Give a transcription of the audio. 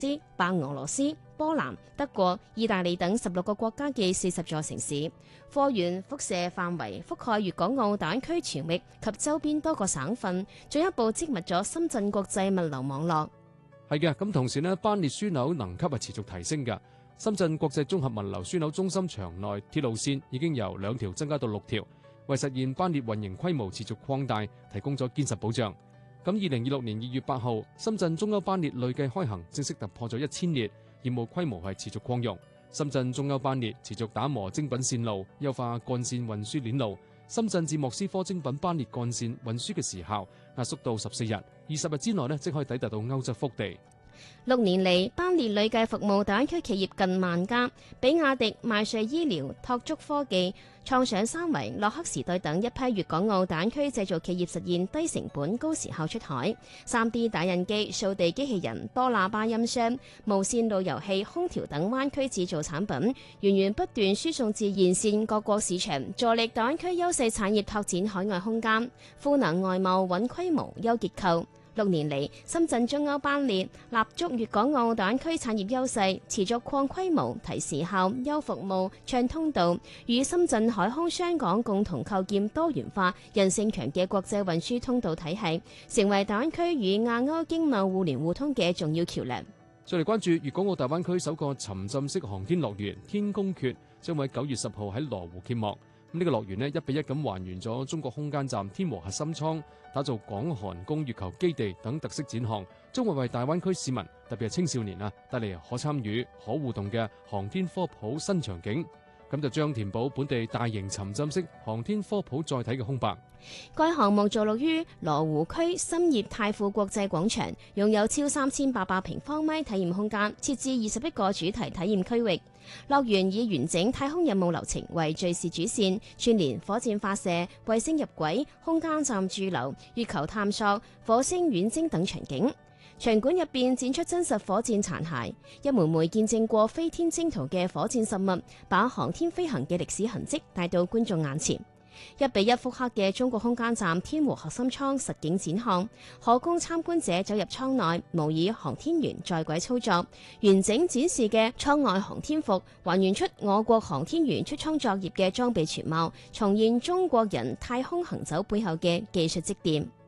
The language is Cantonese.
白俄羅斯、波蘭、德國、意大利等16個國家嘅40座城市，貨源輻射範圍覆蓋粵港澳大灣區全域及周邊多個省份，進一步織密咗深圳國際物流網絡。 係嘅，咁同時呢，班列樞紐能級係持續提升嘅。深圳國際綜合物流樞紐中心場內鐵路線已經由2條增加到6條，為實現班列運營規模持續擴大提供咗堅實保障。咁2026年2月8號，深圳中歐班列累計開行正式突破咗1000列，業務規模係持續擴容。深圳中歐班列持續打磨精品線路，優化幹線運輸鏈路。深圳至莫斯科精品班列幹線運輸嘅時效壓縮到14日，20日之內即可以抵達到歐洲腹地。 6年嚟，班列累計服務大灣區企業近萬家，比亞迪、邁瑞醫療、拓足科技、創想三維、洛克時代等一批粵港澳大灣區製造企業實現低成本、高時效出海。3D 打印機、掃地機器人、多喇叭音箱、無線路由器、空調等灣區製造產品，源源不斷輸送至沿線各國市場，助力大灣區優勢產業拓展海外空間。賦能外貿穩規模、優結構。6年嚟，深圳中歐班列立足粵港澳大灣區產業優勢，持續擴規模、提時效、優服務、暢通道，與深圳海空雙港共同構建多元化、韌性強嘅國際運輸通道體系，成為大灣區與亞歐經貿互聯互通嘅重要橋樑。 再嚟關注粵港澳大灣區首個沉浸式航天樂園天宮訣，將會喺9月10號喺羅湖揭幕。呢個樂園1比1咁還原咗中國空間站天和核心艙，打造港韓供月球基地等特色展項，將會為大灣區市民，特別係青少年帶嚟可參與、可互動嘅航天科普新場景。咁就將填補本地大型沉浸式航天科普載體嘅空白。 該項目坐落於羅湖區深業太富國際廣場，擁有超3800平方米體驗空間，設置21個主題體驗區域。樂園以完整太空任務流程為敘事主線，串聯火箭發射、衛星入軌、空間站駐留、月球探索、火星遠征等場景。場館入邊展出真實火箭殘骸，一枚枚見證過飛天征途嘅火箭實物，把航天飛行嘅歷史痕跡帶到觀眾眼前。1比1複刻嘅中國空間站天和核心艙實景展項，可供參觀者走入艙內，模擬航天員在軌操作。完整展示嘅艙外航天服，還原出我國航天員出艙作業嘅裝備全貌，重現中國人太空行走背後嘅技術積澱。